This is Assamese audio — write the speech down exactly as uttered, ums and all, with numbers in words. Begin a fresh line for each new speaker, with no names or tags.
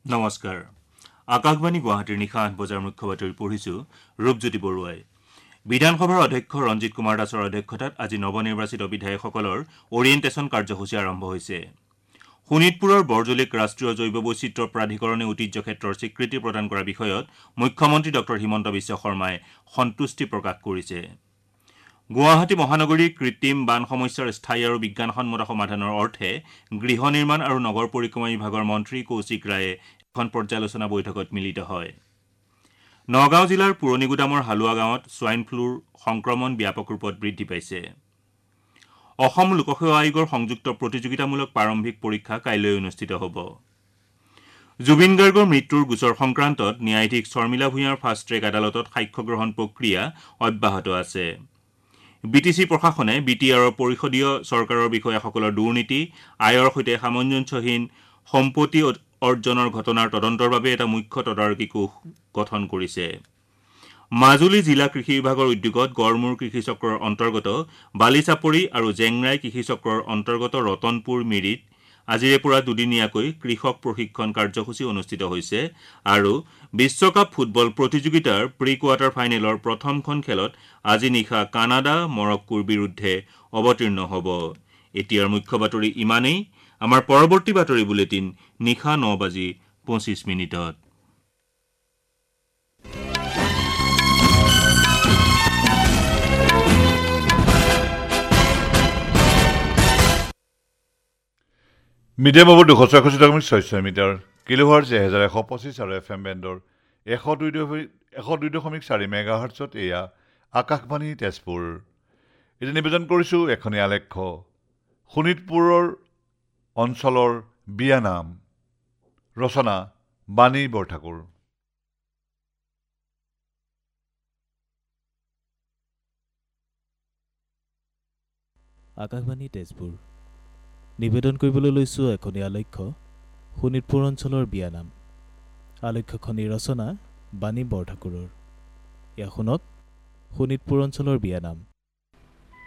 নমস্কাৰ আকাশবাণী গুৱাহাটীৰ নিশা আঠ বজাৰ মুখ্য বাতৰি পঢ়িছো ৰূপজ্যোতি বৰুৱাই বিধানসভাৰ অধ্যক্ষ ৰঞ্জিত কুমাৰ দাসৰ অধ্যক্ষতাত আজি নৱনিৰ্বাচিত বিধায়কসকলৰ অৰিয়েণ্টেশ্যন কাৰ্যসূচী আৰম্ভ হৈছে শোণিতপুৰৰ বৰজলিক ৰাষ্ট্ৰীয় জৈৱ বৈচিত্ৰ্য প্ৰাধিকৰণে ঐতিহ্য ক্ষেত্ৰৰ স্বীকৃতি প্ৰদান কৰা বিষয়ত মুখ্যমন্ত্ৰী ডক্টৰ হিমন্ত বিশ্ব শৰ্মাই সন্তুষ্টি প্ৰকাশ কৰিছে গুৱাহাটী মহানগৰীৰ কৃত্ৰিম বান সমস্যাৰ স্থায়ী আৰু বিজ্ঞানসন্মত সমাধানৰ অৰ্থে গৃহ নিৰ্মাণ আৰু নগৰ পৰিক্ৰমা বিভাগৰ মন্ত্ৰী কৌশিক ৰায়ে এখন পৰ্যালোচনা বৈঠকত মিলিত হয় নগাঁও জিলাৰ পুৰণিগুদামৰ হালুৱা গাঁৱত সোৱাইন ফ্লুৰ সংক্ৰমণ ব্যাপক ৰূপত বৃদ্ধি পাইছে অসম লোকসেৱা আয়োগৰ সংযুক্ত প্ৰতিযোগিতামূলক প্ৰাৰম্ভিক পৰীক্ষা কাইলৈ অনুষ্ঠিত হ'ব জুবিন গাৰ্গৰ মৃত্যুৰ গোচৰ সংক্ৰান্তত ন্যায়াধীশ শৰ্মিলা ভূঞাৰ ফাষ্ট ট্ৰেক আদালতত সাক্ষ্য গ্ৰহণ প্ৰক্ৰিয়া অব্যাহত আছে বিটিসি প্ৰশাসনে বিটিআৰৰ পৰিষদীয় চৰকাৰৰ বিষয়াসকলৰ দুৰ্নীতি আয়ৰ সৈতে সামঞ্জস্যহীন সম্পত্তি অৰ্জনৰ ঘটনাৰ তদন্তৰ বাবে এটা মুখ্য তদাৰকী কোষ গঠন কৰিছে মাজুলী জিলা কৃষি বিভাগৰ উদ্যোগত গড়মূৰ কৃষি চক্ৰৰ অন্তৰ্গত বালিচাপৰি আৰু জেংৰাই কৃষি চক্ৰৰ অন্তৰ্গত ৰতনপুৰ মিৰিত আজিৰে পৰা দুদিনীয়াকৈ কৃষক প্ৰশিক্ষণ কাৰ্যসূচী অনুষ্ঠিত হৈছে আৰু বিশ্বকাপ ফুটবল প্ৰতিযোগিতাৰ প্ৰি কোৱাৰ্টাৰ ফাইনেলৰ প্ৰথমখন খেলত আজি নিশা কানাডা মৰক্কোৰ বিৰুদ্ধে অৱতীৰ্ণ হ'ব এতিয়াৰ মুখ্য বাতৰি ইমানেই আমাৰ পৰৱৰ্তী বাতৰি বুলেটিন নিশা ন বাজি পঁচিছ মিনিটত
মিডিয়াম অৱৰ দুশ ছয়ষষ্ঠি দশমিক ছয় মিটাৰ কিলোহাৰ্জ এহেজাৰ এশ পঁচিছ আৰু এফ এম বেণ্ডৰ এশ দুই এশ দুই দশমিক চাৰি মেগা হাৰ্টছত এয়া আকাশবাণী তেজপুৰ এতিয়া নিবেদন কৰিছোঁ এখনি আলেখ্য শোণিতপুৰৰ অঞ্চলৰ বিয়ানাম ৰচনা বাণী বৰঠাকুৰ
আকাশবাণী তেজপুৰ নিবেদন কৰিবলৈ লৈছোঁ এখনি আলেখ্য শোণিতপুৰ অঞ্চলৰ বিয়ানাম আলেখ্যখনিৰ ৰচনা বাণী বৰঠাকুৰৰ ইয়া শুনক শোণিতপুৰ অঞ্চলৰ বিয়ানাম